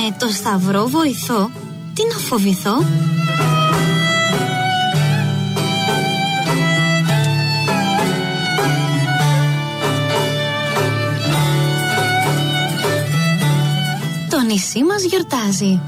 Με το Σταυρό βοηθώ, τι να φοβηθώ. Το νησί μας γιορτάζει.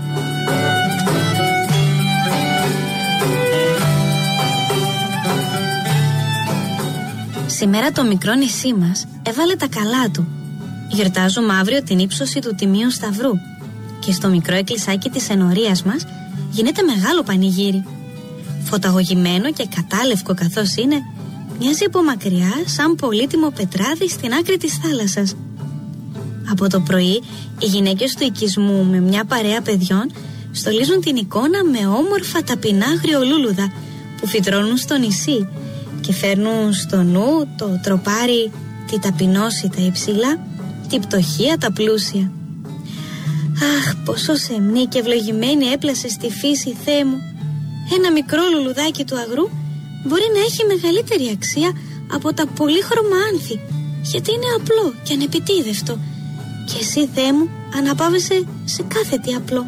Σήμερα το μικρό νησί μας έβαλε τα καλά του. Γιορτάζουμε αύριο την ύψωση του Τιμίου Σταυρού και στο μικρό εκκλησάκι της ενορίας μας γίνεται μεγάλο πανηγύρι. Φωταγωγημένο και κατάλευκο καθώς είναι, μοιάζει από μακριά σαν πολύτιμο πετράδι στην άκρη της θάλασσας. Από το πρωί οι γυναίκες του οικισμού με μια παρέα παιδιών στολίζουν την εικόνα με όμορφα ταπεινά αγριολούλουδα που φυτρώνουν στο νησί και φέρνουν στο νου το τροπάρι, τη ταπεινώση τα υψηλά, τη πτωχία τα πλούσια. Αχ, πόσο σεμνή και ευλογημένη έπλασε στη φύση, Θεέ μου. Ένα μικρό λουλουδάκι του αγρού μπορεί να έχει μεγαλύτερη αξία από τα πολύχρωμα άνθη, γιατί είναι απλό και ανεπιτίδευτο. Και εσύ, Θεέ μου, αναπαύεσαι σε κάθε τι απλό.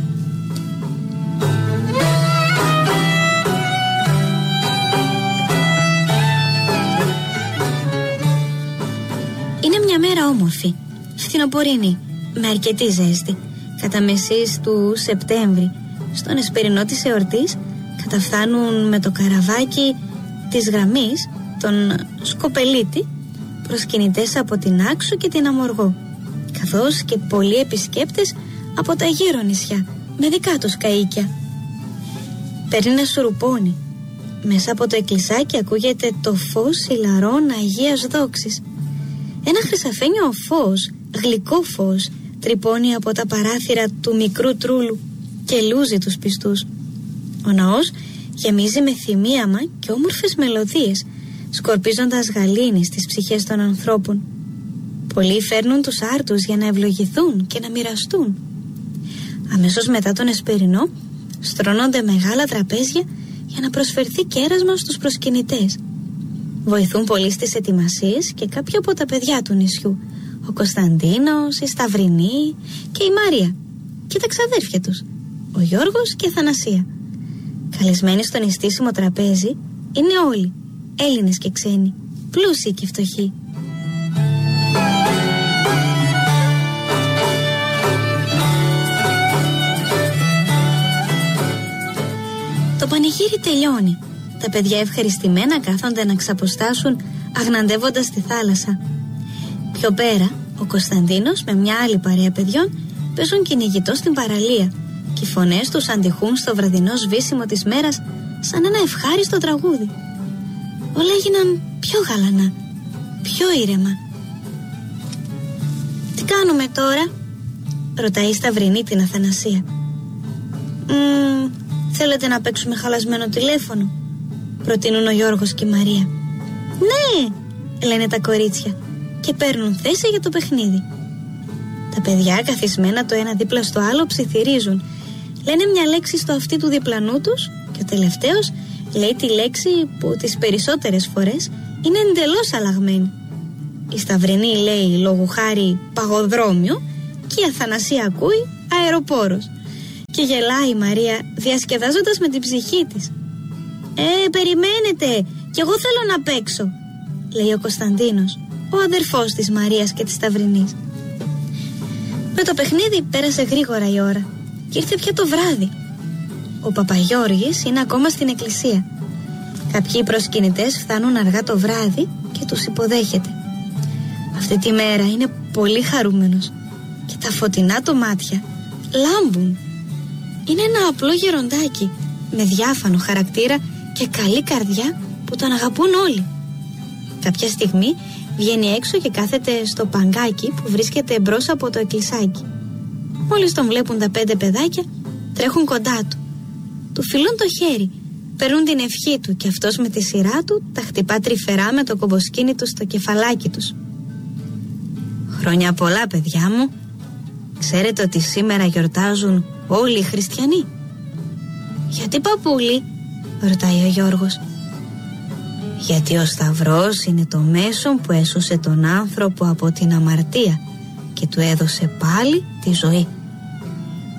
Είναι μια μέρα όμορφη, φθινοπορεινή, με αρκετή ζέστη. Κατά μεσής του Σεπτέμβρη, στον εσπερινό της εορτής, καταφθάνουν με το καραβάκι της γραμμής, τον Σκοπελίτη, προσκυνητές από την Άξο και την Αμοργό, καθώς και πολλοί επισκέπτες από τα γύρω νησιά, με δικά τους καΐκια. Παίρνει να σουρουπώνει. Μέσα από το εκκλησάκι ακούγεται το φως ηλαρών Αγίας Δόξης. Ένα χρυσαφένιο φως, γλυκό φως, τρυπώνει από τα παράθυρα του μικρού τρούλου και λούζει τους πιστούς. Ο ναός γεμίζει με θυμίαμα και όμορφες μελωδίες, σκορπίζοντας γαλήνη στις ψυχές των ανθρώπων. Πολλοί φέρνουν τους άρτους για να ευλογηθούν και να μοιραστούν. Αμέσως μετά τον εσπερινό στρώνονται μεγάλα τραπέζια για να προσφερθεί κέρασμα στους προσκυνητές. Βοηθούν πολύ στις ετοιμασίες και κάποια από τα παιδιά του νησιού, ο Κωνσταντίνος, η Σταυρινή και η Μαρία και τα ξαδέρφια τους, ο Γιώργος και η Θανασία. Καλεσμένοι στο νηστίσιμο τραπέζι είναι όλοι, Έλληνες και ξένοι, πλούσιοι και φτωχοί. Το πανηγύρι τελειώνει. Τα παιδιά ευχαριστημένα κάθονται να ξαποστάσουν αγναντεύοντας τη θάλασσα. Πιο πέρα, ο Κωνσταντίνος με μια άλλη παρέα παιδιών παίζουν κυνηγητό στην παραλία και οι φωνές τους αντιχούν στο βραδινό σβήσιμο της μέρας σαν ένα ευχάριστο τραγούδι. Όλα έγιναν πιο γαλανά, πιο ήρεμα. «Τι κάνουμε τώρα?» ρωτάει η Σταυρινή την Αθανασία. «Θέλετε να παίξουμε χαλασμένο τηλέφωνο?» προτείνουν ο Γιώργος και η Μαρία. «Ναι!» λένε τα κορίτσια και παίρνουν θέση για το παιχνίδι. Τα παιδιά, καθισμένα το ένα δίπλα στο άλλο, ψιθυρίζουν. Λένε μια λέξη στο αυτί του διπλανού τους και ο τελευταίος λέει τη λέξη που τις περισσότερες φορές είναι εντελώς αλλαγμένη. Η Σταυρινή λέει λόγου χάρη παγοδρόμιο και η Αθανασία ακούει αεροπόρος. Και γελάει η Μαρία διασκεδάζοντας με την ψυχή της. Περιμένετε, κι εγώ θέλω να παίξω», λέει ο Κωνσταντίνος, ο αδερφός της Μαρίας και της Σταυρινής. Με το παιχνίδι πέρασε γρήγορα η ώρα και ήρθε πια το βράδυ. Ο Παπαγιώργης είναι ακόμα στην εκκλησία. Κάποιοι προσκυνητές φτάνουν αργά το βράδυ και τους υποδέχεται. Αυτή τη μέρα είναι πολύ χαρούμενος και τα φωτεινά του μάτια λάμπουν. Είναι ένα απλό γεροντάκι με διάφανο χαρακτήρα και καλή καρδιά που τον αγαπούν όλοι. Κάποια στιγμή βγαίνει έξω και κάθεται στο παγκάκι που βρίσκεται μπρος από το εκκλησάκι. Μόλις τον βλέπουν τα 5 παιδάκια, τρέχουν κοντά του. Του φιλούν το χέρι, παίρνουν την ευχή του και αυτός με τη σειρά του τα χτυπά τρυφερά με το κομποσκίνι του στο κεφαλάκι τους. «Χρόνια πολλά, παιδιά μου. Ξέρετε ότι σήμερα γιορτάζουν όλοι οι χριστιανοί?» «Γιατί, παππούλη?» ρωτάει ο Γιώργος. «Γιατί ο Σταυρός είναι το μέσο που έσωσε τον άνθρωπο από την αμαρτία και του έδωσε πάλι τη ζωή.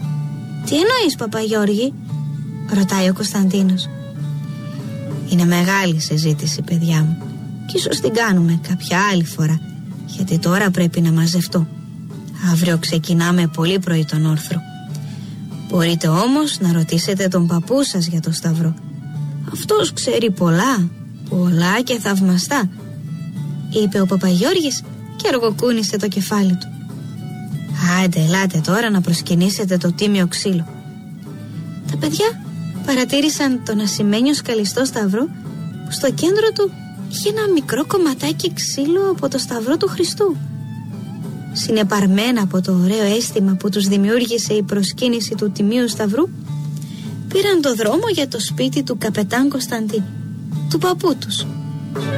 Τι εννοείς, Παπαγιώργη? Ρωτάει ο Κωνσταντίνος. Είναι μεγάλη συζήτηση, παιδιά μου, και ίσως την κάνουμε κάποια άλλη φορά, γιατί τώρα πρέπει να μαζευτώ. Αύριο ξεκινάμε πολύ πρωί τον όρθρο. Μπορείτε όμως να ρωτήσετε τον παππού σας για το Σταυρό. Αυτός ξέρει πολλά, πολλά και θαυμαστά, είπε ο Παπαγιώργης και αργοκούνησε το κεφάλι του. Άντε, ελάτε τώρα να προσκυνήσετε το τίμιο ξύλο. Τα παιδιά παρατήρησαν τον ασημένιο σκαλιστό σταυρό που στο κέντρο του είχε ένα μικρό κομματάκι ξύλο από το Σταυρό του Χριστού. Συνεπαρμένα από το ωραίο αίσθημα που τους δημιούργησε η προσκύνηση του Τιμίου Σταυρού, πήραν το δρόμο για το σπίτι του καπετάν Κωνσταντίνου, του παππού τους.